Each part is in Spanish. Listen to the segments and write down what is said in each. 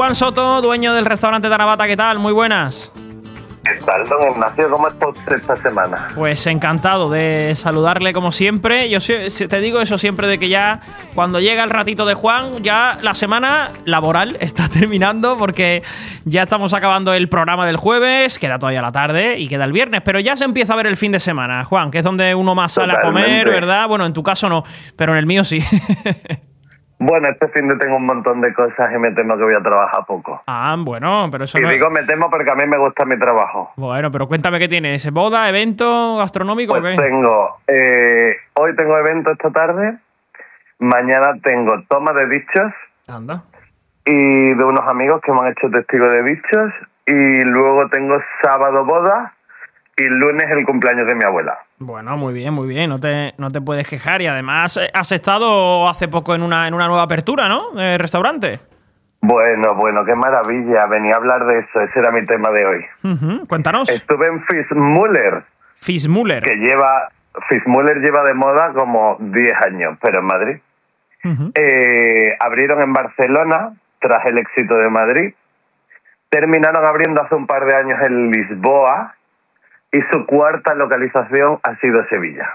Juan Soto, dueño del restaurante Tanabata, ¿qué tal? Muy buenas. ¿Qué tal, don Ignacio? ¿Cómo está usted esta semana? Pues encantado de saludarle como siempre. Yo te digo eso siempre de que ya cuando llega el ratito de Juan, ya la semana laboral está terminando porque ya estamos acabando el programa del jueves, queda todavía la tarde y queda el viernes, pero ya se empieza a ver el fin de semana, Juan, que es donde uno más sale a comer, ¿verdad? Bueno, en tu caso no, pero en el mío sí. Bueno, este fin de tengo un montón de cosas y me temo que voy a trabajar poco. Ah, bueno, pero eso y no... digo me temo porque a mí me gusta mi trabajo. Bueno, pero cuéntame qué tienes. ¿Boda, evento, gastronómico pues o qué? Hoy tengo evento esta tarde, mañana tengo toma de dichos. Anda. Y de unos amigos que me han hecho testigo de dichos, y luego tengo sábado boda y lunes el cumpleaños de mi abuela. Bueno, muy bien, no te puedes quejar. Y además has estado hace poco en una nueva apertura, ¿no? De restaurante. Bueno, qué maravilla. Venía a hablar de eso, ese era mi tema de hoy. Cuéntanos. Estuve en Fitzmüller. Fitzmüller. Fitzmüller lleva de moda como 10 años, pero en Madrid. Abrieron en Barcelona, tras el éxito de Madrid. Terminaron abriendo hace un par de años en Lisboa. Y su cuarta localización ha sido Sevilla.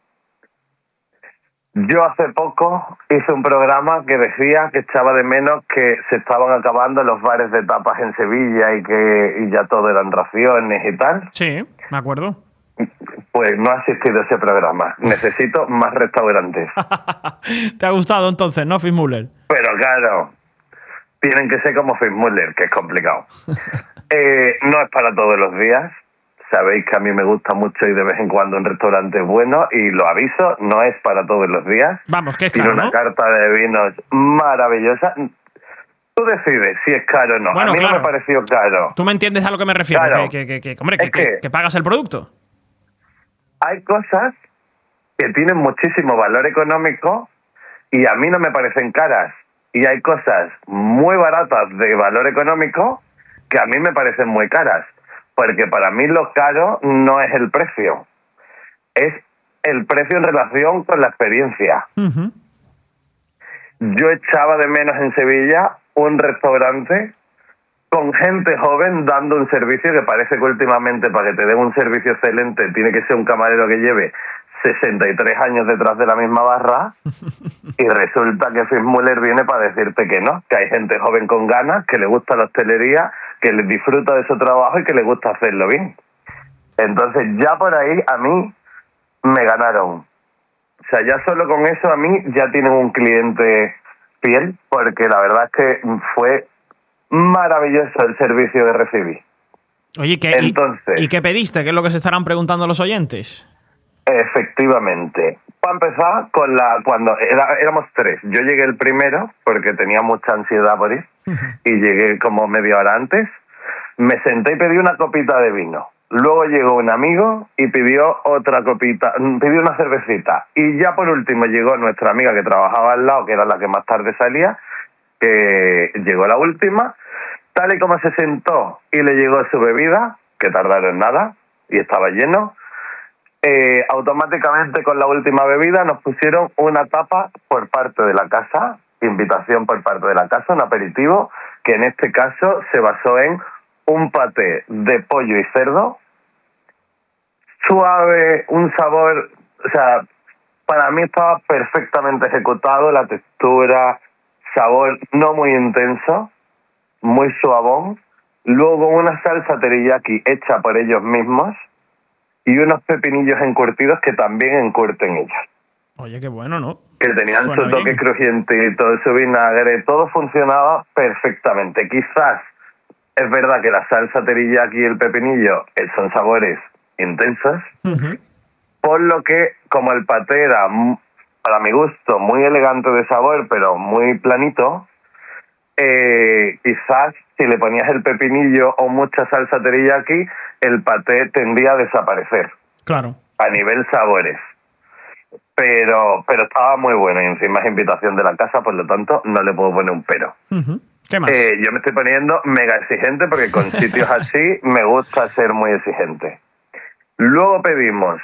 Yo hace poco hice un programa que decía que echaba de menos que se estaban acabando los bares de tapas en Sevilla y ya todo eran raciones y tal. Sí, me acuerdo. Pues no ha asistido a ese programa. Necesito más restaurantes. ¿Te ha gustado entonces, no, Fitzmüller? Pero claro, tienen que ser como Fitzmüller, que es complicado. No es para todos los días. Sabéis que a mí me gusta mucho ir de vez en cuando a un restaurante bueno y lo aviso, no es para todos los días. Vamos, que es Tiene caro, una ¿no? carta de vinos maravillosa. Tú decides si es caro o no. Bueno, a mí claro. no me pareció caro. Tú me entiendes a lo que me refiero. Claro. Que pagas el producto. Hay cosas que tienen muchísimo valor económico y a mí no me parecen caras. Y hay cosas muy baratas de valor económico que a mí me parecen muy caras. Porque para mí lo caro no es el precio, es el precio en relación con la experiencia. Yo echaba de menos en Sevilla un restaurante con gente joven dando un servicio que parece que últimamente para que te den un servicio excelente tiene que ser un camarero que lleve 63 años detrás de la misma barra y resulta que Fitzmüller viene para decirte que no, que hay gente joven con ganas, que le gusta la hostelería, que les disfruta de su trabajo y que le gusta hacerlo bien. Entonces ya por ahí a mí me ganaron. O sea, ya solo con eso a mí ya tienen un cliente fiel, porque la verdad es que fue maravilloso el servicio que recibí. Oye, ¿y qué pediste? ¿Qué es lo que se estarán preguntando los oyentes? Efectivamente. Para empezar, cuando éramos 3. Yo llegué el primero porque tenía mucha ansiedad por ir y llegué como media hora antes. Me senté y pedí una copita de vino. Luego llegó un amigo y pidió otra copita, pidió una cervecita. Y ya por último llegó nuestra amiga que trabajaba al lado, que era la que más tarde salía, que llegó la última. Tal y como se sentó y le llegó su bebida, que tardaron nada y estaba lleno, automáticamente con la última bebida nos pusieron una tapa por parte de la casa, invitación por parte de la casa, un aperitivo, que en este caso se basó en un paté de pollo y cerdo, suave, un sabor, o sea, para mí estaba perfectamente ejecutado, la textura, sabor no muy intenso, muy suavón, luego una salsa teriyaki hecha por ellos mismos, y unos pepinillos encurtidos que también encurten ellos. Oye, qué bueno, ¿no? Que tenían Suena su toque bien. crujiente y todo su vinagre, todo funcionaba perfectamente. Quizás es verdad que la salsa teriyaki y el pepinillo son sabores intensos, por lo que como el paté era, para mi gusto, muy elegante de sabor, pero muy planito, quizás si le ponías el pepinillo o mucha salsa teriyaki, el paté tendría a desaparecer. Claro. A nivel sabores. Pero estaba muy bueno y encima es invitación de la casa, por lo tanto no le puedo poner un pero. ¿Qué más? Yo me estoy poniendo mega exigente porque con sitios así me gusta ser muy exigente. Luego pedimos,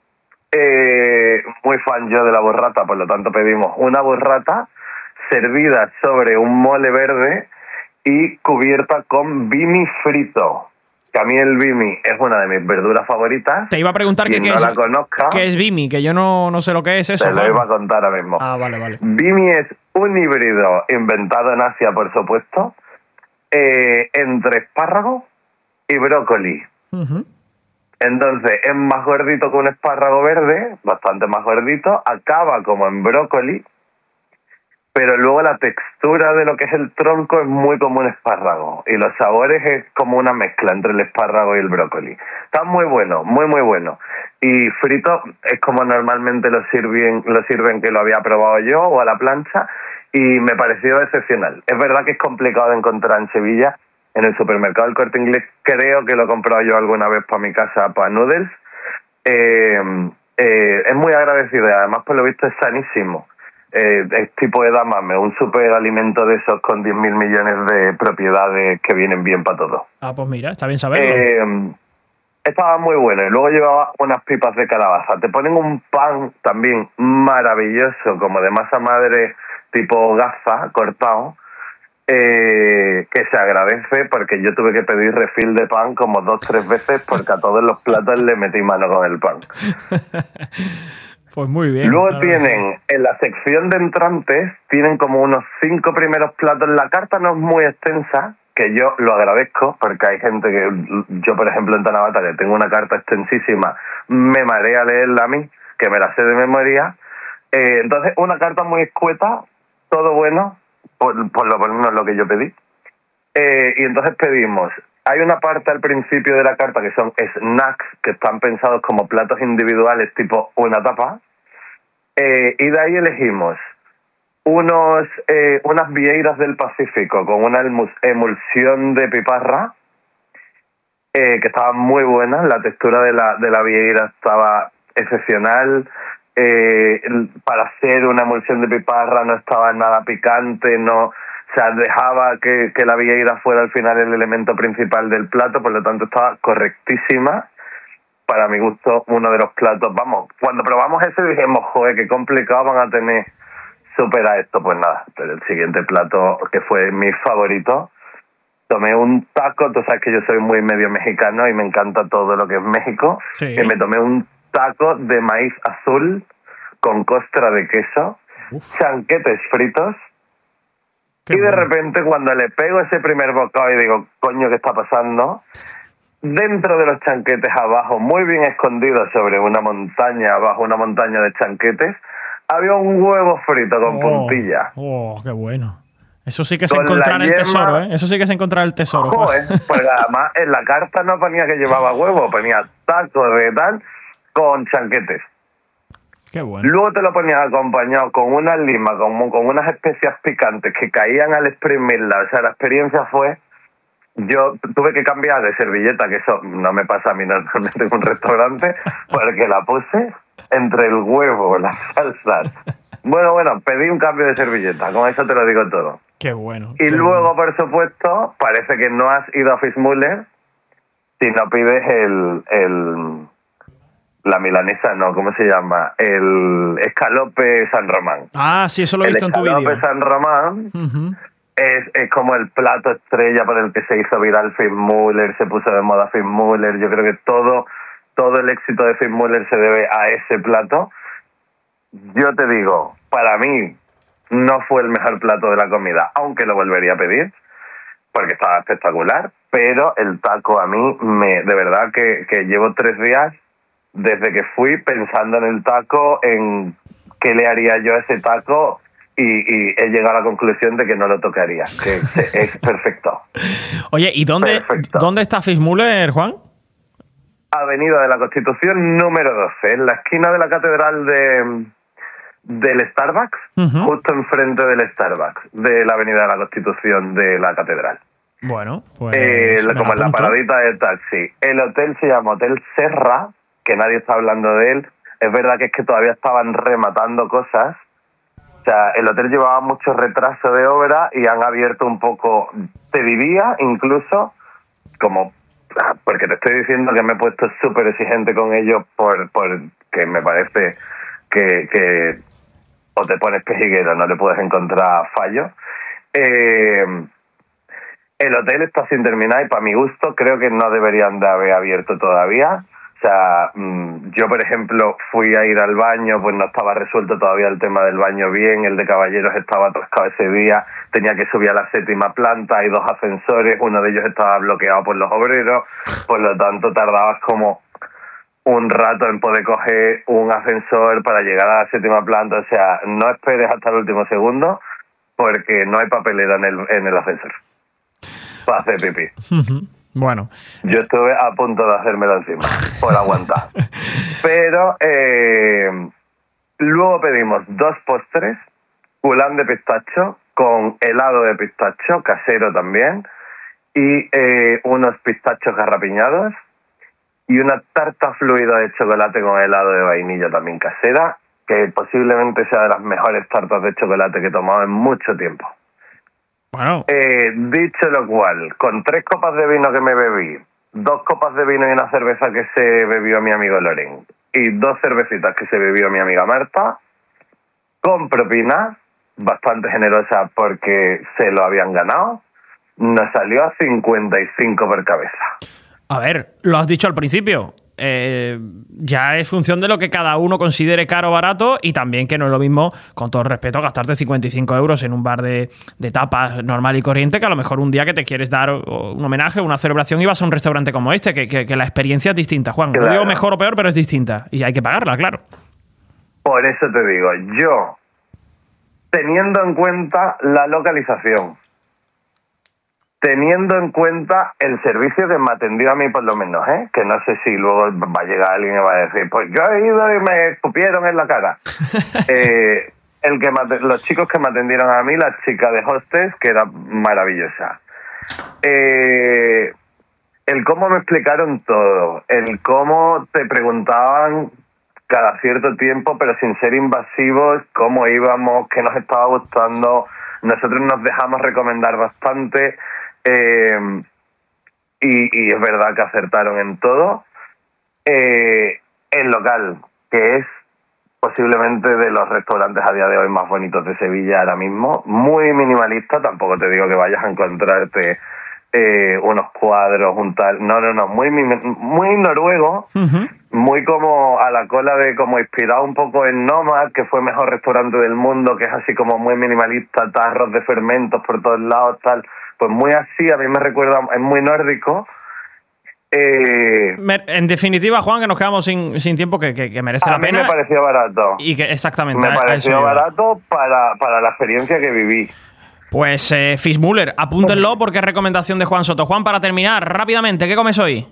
muy fan yo de la burrata, por lo tanto pedimos una burrata servida sobre un mole verde y cubierta con bimi frito. Que a mí el bimi es una de mis verduras favoritas. Te iba a preguntar quien qué no es, la conozca, qué es bimi, que yo no sé lo que es eso. te lo iba a contar ahora mismo. Ah, vale. Bimi es un híbrido inventado en Asia, por supuesto, entre espárrago y brócoli. Uh-huh. Entonces es más gordito que un espárrago verde, bastante más gordito, acaba como en brócoli, pero luego la textura de lo que es el tronco es muy como un espárrago y los sabores es como una mezcla entre el espárrago y el brócoli. Está muy bueno, muy bueno. Y frito es como normalmente lo sirven, que lo había probado yo, o a la plancha, y me pareció excepcional. Es verdad que es complicado de encontrar en Sevilla. En el supermercado del Corte Inglés creo que lo he comprado yo alguna vez para mi casa, para noodles. Es muy agradecido y además por lo visto es sanísimo. Es tipo edamame, un superalimento de esos con 10.000 millones de propiedades que vienen bien para todo. Ah, pues mira, está bien saberlo. Estaba muy bueno y luego llevaba unas pipas de calabaza. Te ponen un pan también maravilloso, como de masa madre tipo gaza, cortado, que se agradece porque yo tuve que pedir refil de pan como 2-3 veces porque a todos los platos le metí mano con el pan. Pues muy bien. Luego claro, tienen, en la sección de entrantes, tienen como unos 5 primeros platos. La carta no es muy extensa, que yo lo agradezco, porque hay gente que, yo por ejemplo en Tanabata, que tengo una carta extensísima, me marea leerla a mí, que me la sé de memoria. Entonces, una carta muy escueta, todo bueno, por lo menos lo que yo pedí. Y entonces pedimos, hay una parte al principio de la carta que son snacks, que están pensados como platos individuales, tipo una tapa, y de ahí elegimos unas vieiras del Pacífico con una emulsión de piparra, que estaban muy buenas. La textura de la vieira estaba excepcional. Para hacer una emulsión de piparra no estaba nada picante, no, o sea, dejaba que la vieira fuera al final el elemento principal del plato, por lo tanto estaba correctísima. Para mi gusto, uno de los platos, vamos, cuando probamos ese dijimos, joder, qué complicado van a tener superar esto. Pues nada, pero el siguiente plato, que fue mi favorito, tomé un taco. Tú sabes que yo soy muy medio mexicano y me encanta todo lo que es México. Sí. Y me tomé un taco de maíz azul con costra de queso, chanquetes fritos. Qué y de bueno. repente cuando le pego ese primer bocado y digo, coño, ¿qué está pasando? Dentro de los chanquetes abajo, muy bien escondido sobre una montaña, abajo una montaña de chanquetes, había un huevo frito con puntilla. Oh, qué bueno. Eso sí que es Con encontrar la el yema- tesoro, ¿eh? Eso sí que es encontrar el tesoro. Joder, porque además en la carta no ponía que llevaba huevo, ponía taco de tal con chanquetes. Qué bueno. Luego te lo ponías acompañado con una lima, con unas especias picantes que caían al exprimirla. O sea, la experiencia fue... Yo tuve que cambiar de servilleta, que eso no me pasa a mí normalmente en un restaurante, porque la puse entre el huevo, las salsas. Bueno, pedí un cambio de servilleta, con eso te lo digo todo. Qué bueno. Y qué luego, bueno. por supuesto, parece que no has ido a Fitzmüller si no pides la milanesa, no, ¿cómo se llama? El escalope San Román. Ah, sí, eso lo he visto en tu vídeo. El escalope San Román es como el plato estrella por el que se hizo viral Fitzmüller, se puso de moda Fitzmüller. Yo creo que todo el éxito de Fitzmüller se debe a ese plato. Yo te digo, para mí no fue el mejor plato de la comida, aunque lo volvería a pedir, porque estaba espectacular, pero el taco a mí, de verdad que llevo 3 días desde que fui pensando en el taco, en qué le haría yo a ese taco, y he llegado a la conclusión de que no lo tocaría, que es perfecto. Oye, ¿y Perfecto. dónde está Fitzmüller, Juan? Avenida de la Constitución número 12, en la esquina de la catedral del Starbucks, justo enfrente del Starbucks, de la Avenida de la Constitución de la catedral. Bueno, pues... Como en la paradita del taxi. El hotel se llama Hotel Serra, que nadie está hablando de él. Es verdad que es que todavía estaban rematando cosas. O sea, el hotel llevaba mucho retraso de obra y han abierto un poco, te diría, incluso, como... Porque te estoy diciendo que me he puesto súper exigente con ellos porque me parece que o te pones pejiguero, no le puedes encontrar fallo. El hotel está sin terminar y para mi gusto creo que no deberían de haber abierto todavía. O sea, yo por ejemplo fui a ir al baño, pues no estaba resuelto todavía el tema del baño bien, el de caballeros estaba atascado ese día, tenía que subir a la 7ª planta, hay 2 ascensores, uno de ellos estaba bloqueado por los obreros, por lo tanto tardabas como un rato en poder coger un ascensor para llegar a la 7ª planta. O sea, no esperes hasta el último segundo porque no hay papelera en el ascensor para hacer pipí. Bueno. Yo estuve a punto de hacérmelo encima, por aguantar. Pero luego pedimos 2 postres, culán de pistacho con helado de pistacho, casero también, y unos pistachos garrapiñados, y una tarta fluida de chocolate con helado de vainilla también casera, que posiblemente sea de las mejores tartas de chocolate que he tomado en mucho tiempo. Bueno. Dicho lo cual, con 3 copas de vino que me bebí, 2 copas de vino y una cerveza que se bebió mi amigo Loren, y 2 cervecitas que se bebió mi amiga Marta, con propina, bastante generosa porque se lo habían ganado, nos salió a 55 por cabeza. A ver, lo has dicho al principio. Ya es función de lo que cada uno considere caro o barato, y también que no es lo mismo, con todo el respeto, gastarte 55 euros en un bar de tapas normal y corriente, que a lo mejor un día que te quieres dar un homenaje, una celebración, y vas a un restaurante como este, que la experiencia es distinta, Juan. Claro. No digo mejor o peor, pero es distinta y hay que pagarla, claro. Por eso te digo, yo, teniendo en cuenta la localización, teniendo en cuenta el servicio que me atendió a mí por lo menos, que no sé si luego va a llegar alguien y va a decir, pues yo he ido y me escupieron en la cara. Los chicos que me atendieron a mí, la chica de hostess, que era maravillosa. El cómo me explicaron todo, el cómo te preguntaban cada cierto tiempo, pero sin ser invasivos, cómo íbamos, qué nos estaba gustando. Nosotros nos dejamos recomendar bastante. Y es verdad que acertaron en todo. El local, que es posiblemente de los restaurantes a día de hoy más bonitos de Sevilla ahora mismo, muy minimalista, tampoco te digo que vayas a encontrarte unos cuadros, un tal, no, muy noruego, muy como a la cola de, como inspirado un poco en Nomad, que fue el mejor restaurante del mundo, que es así como muy minimalista, tarros de fermentos por todos lados, tal. Pues muy así, a mí me recuerda, es muy nórdico. En definitiva, Juan, que nos quedamos sin tiempo, que merece la pena. A mí me pareció barato. Y que exactamente. Me pareció barato para la experiencia que viví. Pues Fischmüller, apúntenlo porque es recomendación de Juan Soto. Juan, para terminar, rápidamente, ¿qué comes hoy?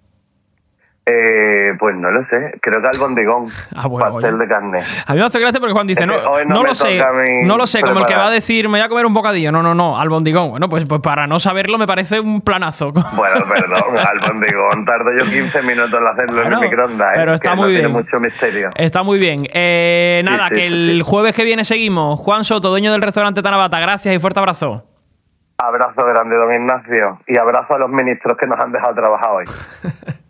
Pues no lo sé, creo que albondigón, pastel de carne. A mí me hace gracia porque Juan dice, no lo sé, como el que va a decir, me voy a comer un bocadillo. No, albondigón. Bueno, pues para no saberlo me parece un planazo. Bueno, perdón, albondigón, tardo yo 15 minutos en hacerlo en el microondas, pero está que muy no bien. Tiene mucho misterio. Está muy bien. Nada, que el jueves que viene seguimos. Juan Soto, dueño del restaurante Tanabata, gracias y fuerte abrazo. Abrazo grande, don Ignacio, y abrazo a los ministros que nos han dejado trabajar hoy.